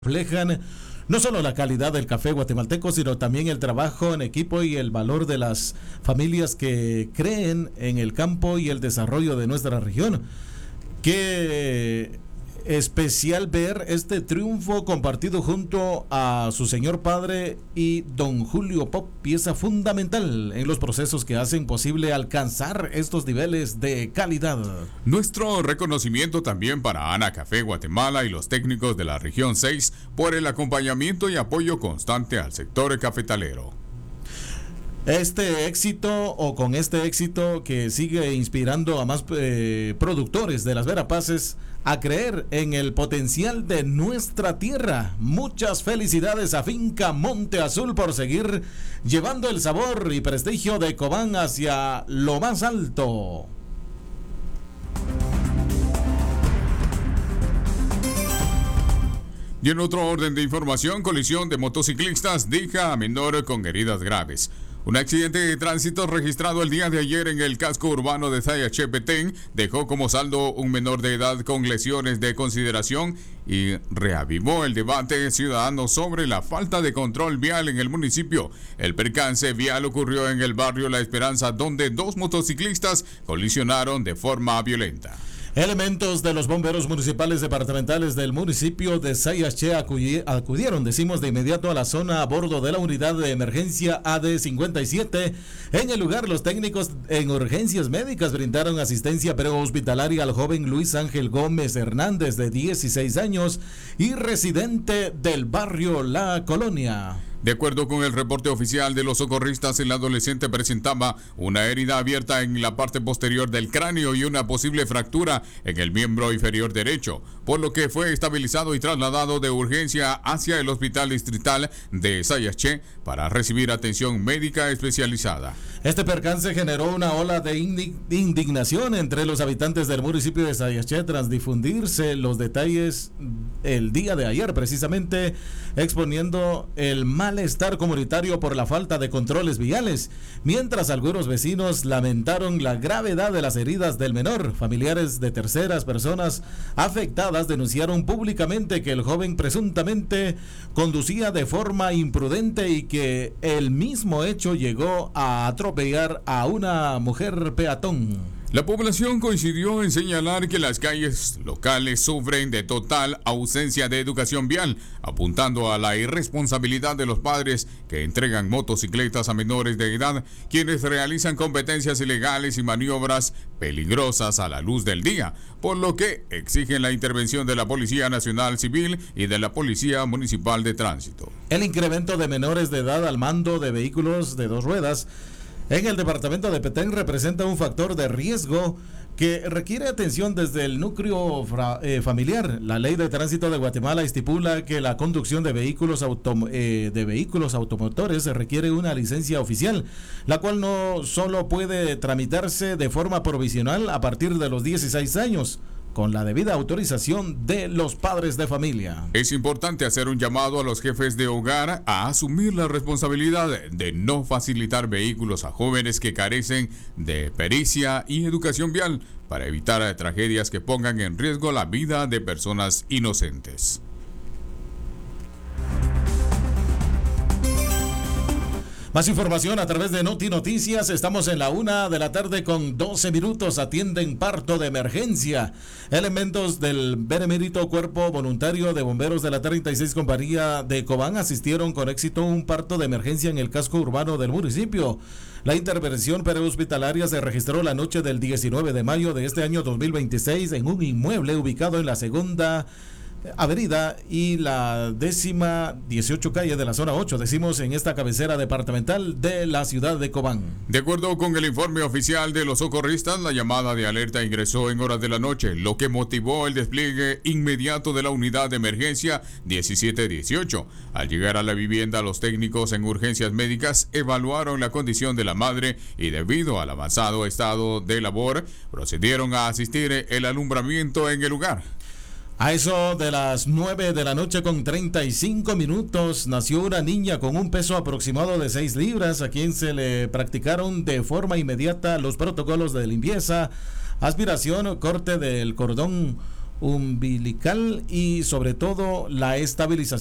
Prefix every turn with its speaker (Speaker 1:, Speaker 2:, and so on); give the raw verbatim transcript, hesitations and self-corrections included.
Speaker 1: reflejan no solo la calidad del café guatemalteco, sino también el trabajo en equipo y el valor de las familias que creen en el campo y el desarrollo de nuestra región. Qué especial ver este triunfo compartido junto a su señor padre y don Julio Pop, pieza fundamental en los procesos que hacen posible alcanzar estos niveles de calidad.
Speaker 2: Nuestro reconocimiento también para Ana Café Guatemala y los técnicos de la región seis por el acompañamiento y apoyo constante al sector cafetalero.
Speaker 1: Este éxito, o con este éxito que sigue inspirando a más eh, productores de las Verapaces a creer en el potencial de nuestra tierra. Muchas felicidades a Finca Monte Azul por seguir llevando el sabor y prestigio de Cobán hacia lo más alto.
Speaker 2: Y en otro orden de información, colisión de motociclistas deja a menor con heridas graves. Un accidente de tránsito registrado el día de ayer en el casco urbano de Sayache, Petén, dejó como saldo un menor de edad con lesiones de consideración y reavivó el debate ciudadano sobre la falta de control vial en el municipio. El percance vial ocurrió en el barrio La Esperanza, donde dos motociclistas colisionaron de forma violenta.
Speaker 1: Elementos de los bomberos municipales departamentales del municipio de Sayache acudieron, decimos, de inmediato a la zona a bordo de la unidad de emergencia A D cincuenta y siete. En el lugar, los técnicos en urgencias médicas brindaron asistencia prehospitalaria al joven Luis Ángel Gómez Hernández, de dieciséis años y residente del barrio La Colonia.
Speaker 2: De acuerdo con el reporte oficial de los socorristas, el adolescente presentaba una herida abierta en la parte posterior del cráneo y una posible fractura en el miembro inferior derecho, por lo que fue estabilizado y trasladado de urgencia hacia el Hospital Distrital de Sayache para recibir atención médica especializada.
Speaker 1: Este percance generó una ola de indignación entre los habitantes del municipio de Sayache tras difundirse los detalles el día de ayer, precisamente exponiendo el malestar comunitario por la falta de controles viales, mientras algunos vecinos lamentaron la gravedad de las heridas del menor. Familiares de terceras personas afectadas denunciaron públicamente que el joven presuntamente conducía de forma imprudente y que el mismo hecho llegó a atropellar a una mujer peatón.
Speaker 2: La población coincidió en señalar que las calles locales sufren de total ausencia de educación vial, apuntando a la irresponsabilidad de los padres que entregan motocicletas a menores de edad, quienes realizan competencias ilegales y maniobras peligrosas a la luz del día, por lo que exigen la intervención de la Policía Nacional Civil y de la Policía Municipal de Tránsito.
Speaker 1: El incremento de menores de edad al mando de vehículos de dos ruedas en el departamento de Petén representa un factor de riesgo que requiere atención desde el núcleo fra, eh, familiar. La Ley de Tránsito de Guatemala estipula que la conducción de vehículos, autom eh, de vehículos automotores requiere una licencia oficial, la cual no solo puede tramitarse de forma provisional a partir de los dieciséis años, con la debida autorización de los padres de familia.
Speaker 2: Es importante hacer un llamado a los jefes de hogar a asumir la responsabilidad de no facilitar vehículos a jóvenes que carecen de pericia y educación vial para evitar tragedias que pongan en riesgo la vida de personas inocentes.
Speaker 1: Más información a través de Noti Noticias. Estamos en la una de la tarde con doce minutos. Atienden parto de emergencia. Elementos del Benemérito Cuerpo Voluntario de Bomberos de la treinta y seis Compañía de Cobán asistieron con éxito a un parto de emergencia en el casco urbano del municipio. La intervención prehospitalaria se registró la noche del diecinueve de mayo de este año dos mil veintiséis en un inmueble ubicado en la segunda avenida y la décima dieciocho calle de la zona ocho, decimos, en esta cabecera departamental de la ciudad de Cobán.
Speaker 2: De acuerdo con el informe oficial de los socorristas, la llamada de alerta ingresó en horas de la noche, lo que motivó el despliegue inmediato de la unidad de emergencia diecisiete dieciocho. Al llegar a la vivienda, los técnicos en urgencias médicas evaluaron la condición de la madre y, debido al avanzado estado de labor, procedieron a asistir el alumbramiento en el lugar.
Speaker 1: A eso de las nueve de la noche con treinta y cinco minutos nació una niña con un peso aproximado de seis libras, a quien se le practicaron de forma inmediata los protocolos de limpieza, aspiración, corte del cordón umbilical y sobre todo la estabilización